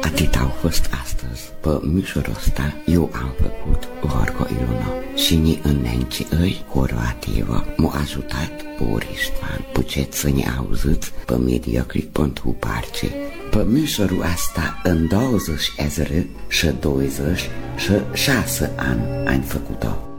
Atât au fost astăzi. Pe mișorul ăsta eu am făcut Gorgo Iluna și ni înnenci îi Horvativa m-a ajutat Boristan. Puceți să ne auziți pe Mediaclick pentru parce. Pe mișorul asta în 20 și 20 și 6 ani am făcut-o.